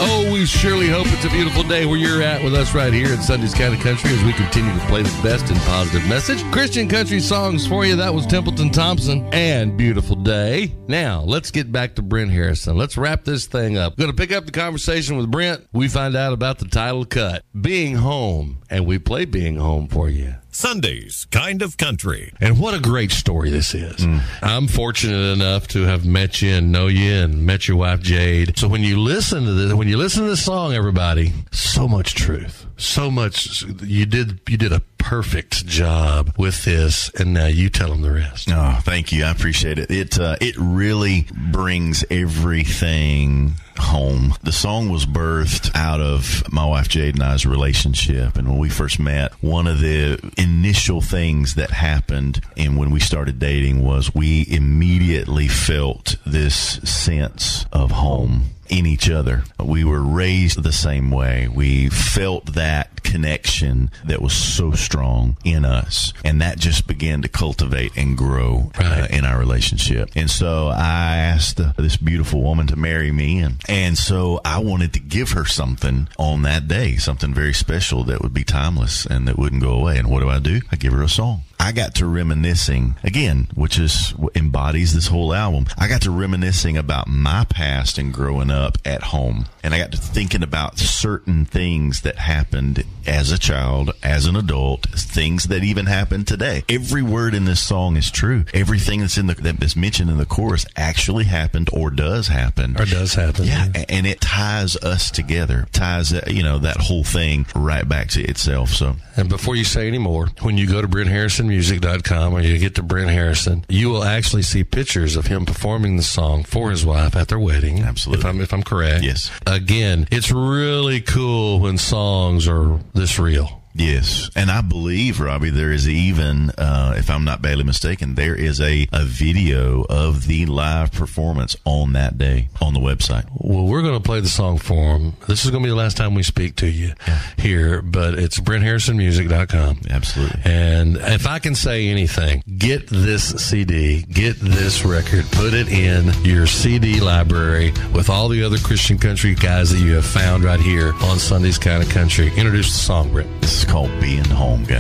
Oh, we surely hope it's a beautiful day where you're at with us right here in Sunday's Kind of Country as we continue to play the best in positive message. Christian country songs for you. That was Templeton Thompson and Beautiful Day. Now, let's get back to Brent Harrison. Let's wrap this thing up. Going to pick up the conversation with Brent. We find out about the title cut, Being Home, and we play Being Home for you. Sunday's Kind of Country. And what a great story this is. I'm fortunate enough to have met you and know you and met your wife Jade. So when you listen to this song, everybody, so much truth. So much you did a perfect job with this, and now you tell them the rest. Oh, thank you. I appreciate it. It really brings everything home. The song was birthed out of my wife Jade and I's relationship, and when we first met, one of the initial things that happened and when we started dating was we immediately felt this sense of home in each other. We were raised the same way. We felt that connection that was so strong in us, and that just began to cultivate and grow in our relationship. And so I asked this beautiful woman to marry me, and so I wanted to give her something on that day, something very special that would be timeless and that wouldn't go away. And what do? I give her a song. I got to reminiscing, again, which is what embodies this whole album. I got to reminiscing about my past and growing up at home. And I got to thinking about certain things that happened as a child, as an adult, things that even happen today. Every word in this song is true. Everything that's mentioned in the chorus actually happened or does happen. Yeah, and it ties us together, ties that whole thing right back to itself. So, and before you say any more, when you go to BrentHarrisonMusic.com or you get to Brent Harrison, you will actually see pictures of him performing the song for his wife at their wedding. Absolutely. If I'm correct. Yes. Again, it's really cool when songs are this real. Yes, and I believe, Robbie, there is even, if I'm not badly mistaken, there is a video of the live performance on that day on the website. Well, we're going to play the song for him. This is going to be the last time we speak to you here, but it's BrentHarrisonMusic.com. Absolutely. And if I can say anything, get this CD, get this record, put it in your CD library with all the other Christian country guys that you have found right here on Sunday's Kind of Country. Introduce the song, Brent. This is called Being Home, guys.